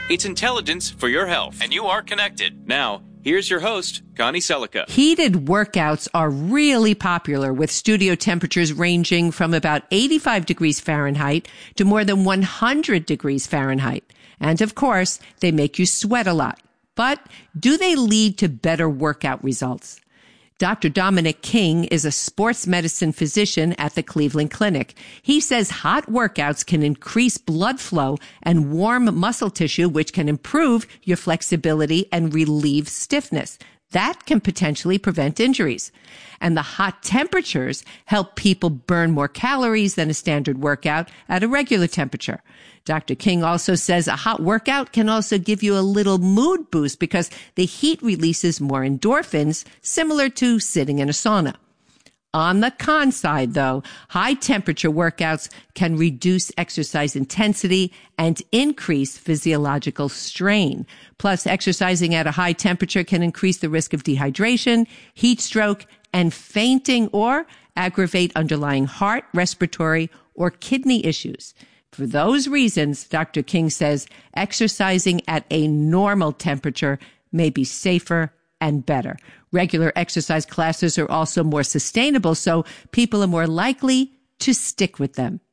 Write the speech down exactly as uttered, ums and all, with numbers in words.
It's intelligence for your health, and you are connected. Now, here's your host, Connie Selica. Heated workouts are really popular, with studio temperatures ranging from about eighty-five degrees Fahrenheit to more than one hundred degrees Fahrenheit. And of course, they make you sweat a lot. But do they lead to better workout results? Doctor Dominic King is a sports medicine physician at the Cleveland Clinic. He says hot workouts can increase blood flow and warm muscle tissue, which can improve your flexibility and relieve stiffness. That can potentially prevent injuries. And the hot temperatures help people burn more calories than a standard workout at a regular temperature. Doctor King also says a hot workout can also give you a little mood boost because the heat releases more endorphins, similar to sitting in a sauna. On the con side, though, high temperature workouts can reduce exercise intensity and increase physiological strain. Plus, exercising at a high temperature can increase the risk of dehydration, heat stroke, and fainting, or aggravate underlying heart, respiratory, or kidney issues. For those reasons, Doctor King says exercising at a normal temperature may be safer and better. Regular exercise classes are also more sustainable, so people are more likely to stick with them.